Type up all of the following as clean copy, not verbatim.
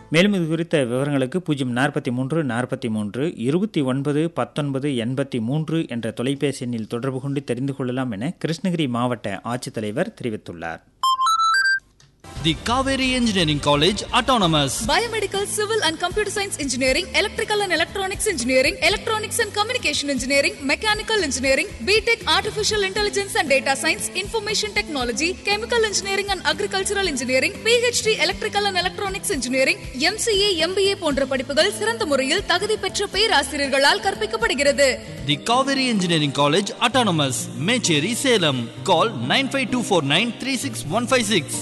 மேலும் இது குறித்த விவரங்களுக்கு 043 43 29 19 83 என்ற தொலைபேசி எண்ணில் தொடர்பு கொண்டு தெரிந்து கொள்ளலாம் என கிருஷ்ணகிரி மாவட்ட ஆட்சித்தலைவர் தெரிவித்துள்ளார். The Kaveri Engineering College Autonomous. Biomedical, Civil and Computer Science Engineering, Electrical and Electronics Engineering, Electronics and Communication Engineering, Mechanical Engineering, BTech Artificial Intelligence and Data Science, Information Technology, Chemical Engineering and Agricultural Engineering, PhD Electrical and Electronics Engineering, MCA, MBA போன்ற படிப்புகள் சிறந்த முறையில் தகுதி பெற்ற பேராசிரியர்களால் கற்பிக்கப்படுகிறது. The Kaveri Engineering College Autonomous, Mecheri, Salem. Call 9524936156.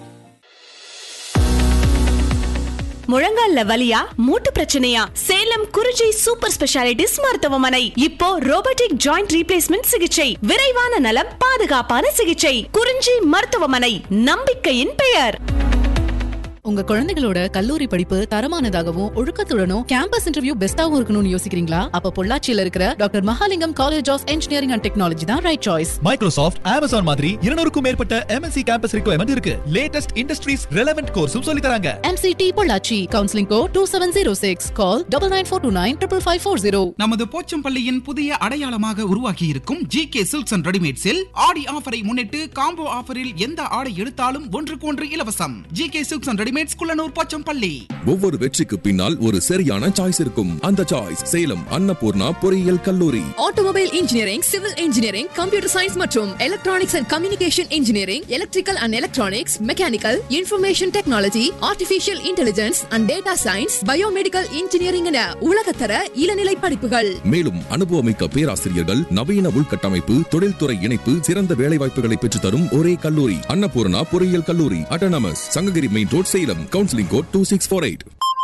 முழங்கால்ல வலியா, மூட்டு பிரச்சனையா? சேலம் குறிஞ்சி சூப்பர் ஸ்பெஷாலிட்டிஸ் மருத்துவமனை. இப்போ ரோபோட்டிக் ஜாயிண்ட் ரீப்ளேஸ்மெண்ட் சிகிச்சை, விரைவான நலம், பாதுகாப்பான சிகிச்சை. குறிஞ்சி மருத்துவமனை, நம்பிக்கையின் பெயர். உங்க குழந்தைகளோட கல்லூரி படிப்பு தரமானதாகவும் ஒழுக்கத்துடனும் கேம்பஸ் இன்டர்வியூ பெஸ்டாவும் இருக்கணும்னு யோசிக்கிறீங்களா? அப்ப பொள்ளாச்சியில இருக்கிற doctor Mahalingam college of engineering and technology தான் ரைட் சாய்ஸ். மைக்ரோசாஃப்ட், அமேசான் மாதிரி 200க்கும் மேற்பட்ட MNC கேம்பஸ் ரிக்வயர்மெண்ட் இருக்கு. லேட்டஸ்ட் இண்டஸ்ட்ரீஸ் ரெலவென்ட் கோர்ஸும் சொல்லி தராங்க. MCT பொள்ளாச்சி. Counselling code 2706. கால் 9942955540. நமது போச்சம்பள்ளியின் புதிய அடையாளமாக உருவாக்கி இருக்கும் GK சில்க்ஸ் அண்ட் ரெடிமேட்ஸில் ஆடி ஆஃபரை முன்னிட்டு காம்போ ஆஃபரில் எந்த ஆடை எடுத்தாலும் ஒன்றுக்கு ஒன்று இலவசம். GK சில்க்ஸ் அண்ட் ஒவ்வொரு வெற்றிக்கு பின்னால் ஒரு சரியான சாய்ஸ் இருக்கும். அந்த சாய்ஸ் சேலம் அன்னபூர்ணா பொறியியல் கல்லூரி. Automobile engineering, civil engineering, computer science மற்றும் electronics and communication engineering, electrical and electronics, mechanical, information technology, artificial intelligence and data science, biomedical engineering என உலகத்தர இளநிலை படிப்புகள். மேலும் அனுபவமிக்க பேராசிரியர்கள், நவீன உள்கட்டமைப்பு, தொழில்துறை இணைப்பு, சிறந்த வேலைவாய்ப்புகளை பெற்றுத் தரும் ஒரே கல்லூரி அன்னபூர்ணா பொறியியல் கல்லூரி, autonomous, Sankagiri main road, Salem. Counselling code 2648.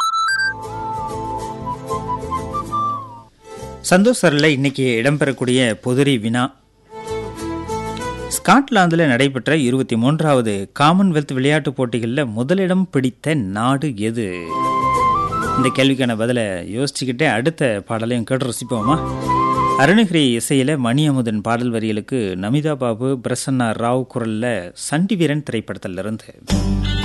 சந்தோஷரில் இன்னைக்கு இடம்பெறக்கூடிய பொதுரி வினா. ஸ்காட்லாந்தில் நடைபெற்ற 23வது காமன்வெல்த் விளையாட்டுப் போட்டிகளில் முதலிடம் பிடித்த நாடு எது? இந்த கேள்விக்கான பதிலை யோசிச்சுக்கிட்டே அடுத்த பாடலையும் கேட்டு ரசிப்போமா? அருணகிரி இசையில் மணி அமுதன் பாடல் வரிகளுக்கு நமிதா பாபு, பிரசன்னா ராவ் குரலில் சண்டி வீரன் திரைப்படத்திலிருந்து.